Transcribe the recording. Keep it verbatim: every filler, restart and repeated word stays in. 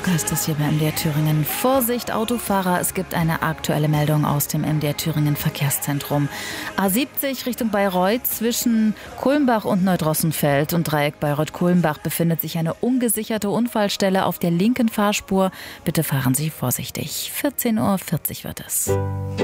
Rock heißt es hier bei M D R Thüringen. Vorsicht Autofahrer, es gibt eine aktuelle Meldung aus dem M D R Thüringen Verkehrszentrum. A siebzig Richtung Bayreuth zwischen Kulmbach und Neudrossenfeld und Dreieck Bayreuth-Kulmbach befindet sich eine ungesicherte Unfallstelle auf der linken Fahrspur. Bitte fahren Sie vorsichtig. vierzehn Uhr vierzig wird es.